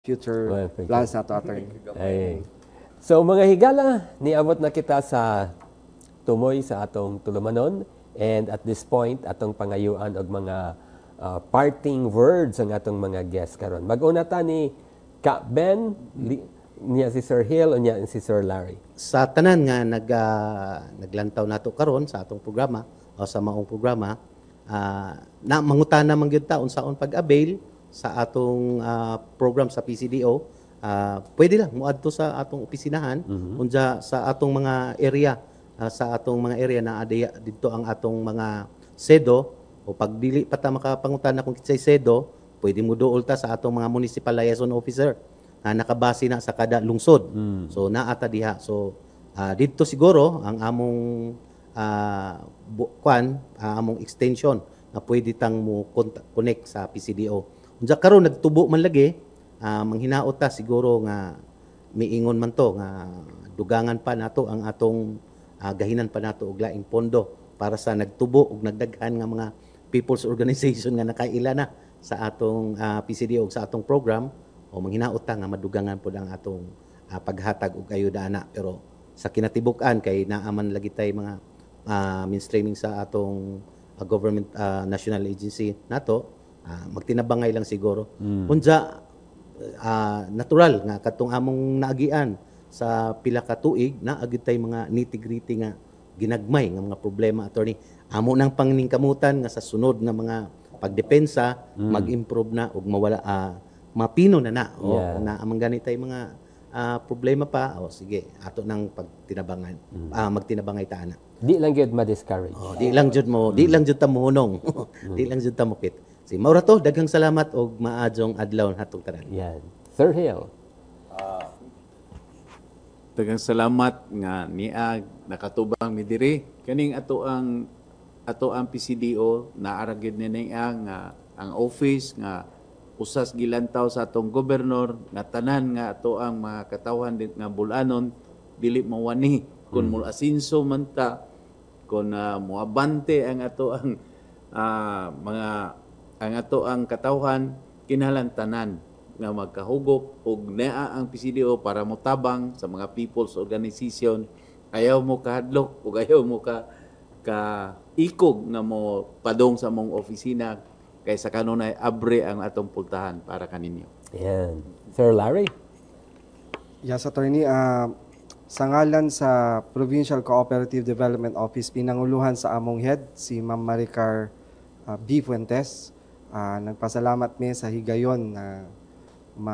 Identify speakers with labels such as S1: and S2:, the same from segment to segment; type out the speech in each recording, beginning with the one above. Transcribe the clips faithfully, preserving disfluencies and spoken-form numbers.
S1: future
S2: Well, thank you.
S1: plans nato attorney.
S2: Ay. So mga higala, niabot na kita sa tumoy sa atong tulumanon, and at this point atong pangayuan og mga uh, parting words ang atong mga guests karon. Mag-una ta ni Ka Ben, li, niya si Sir Hill o niya si Sir Larry.
S3: Sa tanan nga nag uh, naglantaw nato karon sa atong programa o sa maong programa, uh, na mangutana man gyud ta unsaon pag-avail sa atong uh, program sa P C D O. Uh, pwede lang moadto sa atong opisinahan, mm-hmm. unja sa atong mga area, uh, sa atong mga area na adaya dito ang atong mga SEDO, o pag dili pa ta makapangutana kung kitsay SEDO, pwede mo duol ta sa atong mga municipal liaison officer na nakabase na sa kada lungsod. Mm. So naata diha. So uh, dito siguro ang among uh, kwan, uh, among extension na pwede tang mo connect sa P C D O. Unsa karon nagtubo man lagi, uh, manghinaot ta siguro nga miingon man to nga dugangan pa nato ang atong uh, gahinan pa nato og laing pondo para sa nagtubo ug nagdaghan nga mga people's organization nga nakaila na sa atong uh, P C D O ug sa atong program, o manghinaot ta nga madugangan pod ang atong uh, paghatag og ayuda ana. Pero sa kinatibuk-an kay naaman lagi tay mga uh, mainstreaming sa atong uh, government uh, national agency nato. Uh, magtinabangay lang siguro. Mm. Unja uh, natural nga katong among naagian sa pila ka tuig na agid tay mga nitty-gritty nga ginagmay nga mga problema, attorney. Amo nang pangningkamutan nga sa sunod nga mga pagdepensa, mm. mag-improve na ug mawala uh, mapino na na o yeah. na amang ganitay mga uh, problema pa, o sige ato nang pagtinabangan, mm. uh, magtinabangay ta ana.
S2: Di lang gyud ma-discourage.
S3: Oh, di lang jud mo, mm. di lang jud ta mohunong. mm. Di lang jud ta mopit. Si maura to, daghang salamat og maadjong adlaw hatong tanan.
S2: Yan. Sir Hill.
S4: Uh, daghang salamat nga niag nakatubang mi diri kaning ato ang ato ang P C D O naara gyud ni nga ang office nga usas gilantaw sa atong gobernador nga tanan nga ato ang mga katawhan dit nga bulanon dili mawani kun mm. mo asinso man ta kun uh, moabante ang ato ang uh, mga ang ato ang katawhan kinahanglan tanan nga magkahugop og naa ang P C D O para motabang sa mga people's organization. Ayaw mo kahadlok ug ayaw mo ka ka ikog nga mo padong sa mong opisina kay sa kanunay abre ang atong pultahan para kaninyo.
S2: Yan. Sir Larry.
S1: Yes, attorney, uh, sa ngalan sa Provincial Cooperative Development Office, pinanguluhan sa among head si Ma'am Maricar uh, B. Fuentes. Uh, nagpasalamat mi sa higayon na ma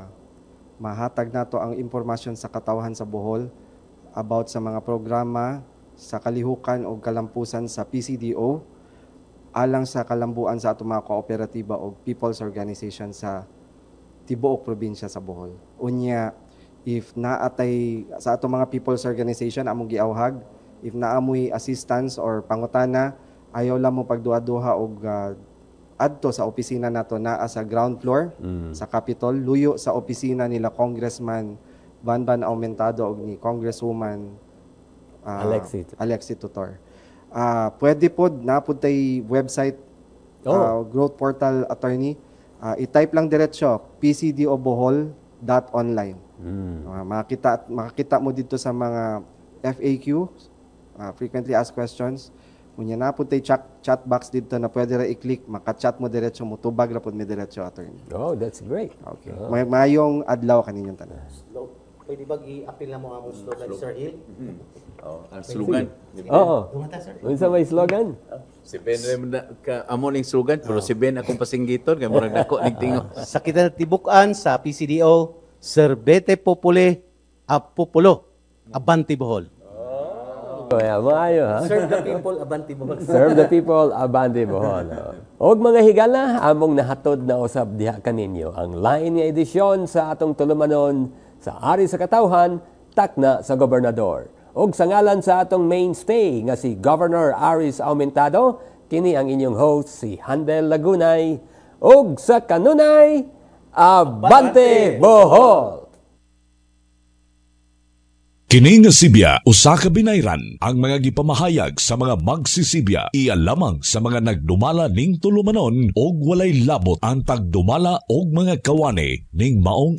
S1: mahatag nato ang impormasyon sa katawhan sa Bohol about sa mga programa sa kalihukan o kalampusan sa P C D O alang sa kalambuan sa ato mga kooperatiba o people's organization sa tibuok probinsya sa Bohol. Unya, if naatay sa ato mga people's organization among giawhag, if naamoy assistance or pangutana, ayaw lang mo pagduha-duha og uh, adto sa opisina nato naa sa ground floor mm. sa Capitol, luyo sa opisina nila Congressman Banban Aumentado og ni Congresswoman uh,
S2: Alexi
S1: Alexi Tutor. Uh, pwede pod na pod tay website, oh. uh, growth portal, attorney. Uh, i-type lang diretso p c d o bohol dot online. Mm. Uh, makita makita mo dito sa mga F A Q, uh, frequently asked questions. Kunya na po tayo chat, chat box dito na pwede ra i-click, maka-chat mo diretso mo, tubag ra po mi diretso, attorney.
S2: Oh, that's great.
S1: Okay. Oh. May mayong adlaw kaninyong tanan.
S3: Pwede ba i-appeal na mo ang slogan ni Sir Hill?
S4: Mm-hmm. Oh, ang slogan.
S2: Oo. Unsa may slogan?
S4: Si Ben Remda ka amo ning slogan, pero si Ben akong pasinggiton kay murag dako ning tingo.
S3: Sa kinatibuk-an sa P C D O, Serbete Populi Apupulo, Abanti Bohol.
S2: Kaya maayo, ha?
S3: Serve the people, Abanti Bohol.
S2: Serve the people, Abanti Bohol. Og mga higala, among nahatod na usab diha kaninyo ang lain nga edisyon sa atong tulumanon sa Ari sa Katawhan, takna sa Gobernador. Og sa ngalan sa atong mainstay nga si Governor Aris Aumentado, kini ang inyong host si Handel Lagunay. Og sa kanunay, Abante Bohol!
S5: Kini nga Sibya, usa ka binayran ang mga gipamahayag sa mga magsisibya iya lamang sa mga nagdumala ning tulumanon og walay labot ang tagdumala og mga kawani ning maong